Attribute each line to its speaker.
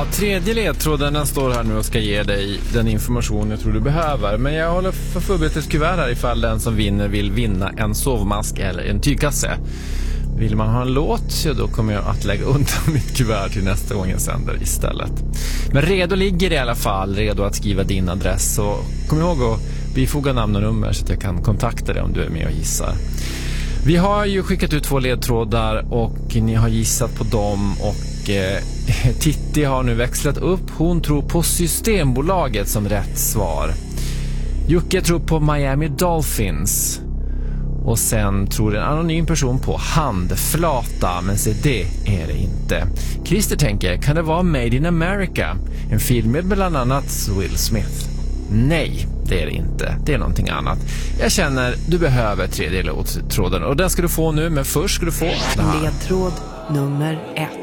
Speaker 1: Ja, tredje ledtråden, den står här nu och ska ge dig den information jag tror du behöver. Men jag håller för förberett ett kuvert här ifall den som vinner vill vinna en sovmask eller en tygkasse. Vill man ha en låt, så då kommer jag att lägga undan mitt kuvert till nästa gång jag sänder istället. Men redo ligger det i alla fall, redo att skriva din adress. Så kom ihåg att bifoga namn och nummer så att jag kan kontakta dig om du är med och gissar. Vi har ju skickat ut 2 ledtrådar och ni har gissat på dem och Titti har nu växlat upp. Hon tror på Systembolaget som rätt svar. Jocke tror på Miami Dolphins. Och sen tror en anonym person på handflata, men se det är det inte. Christer tänker, kan det vara Made in America? En film med bland annat Will Smith. Nej, det är det inte. Det är någonting annat. Jag känner, du behöver tredje ledtråden och den ska du få nu, men först ska du få det här.
Speaker 2: Ledtråd nummer 1.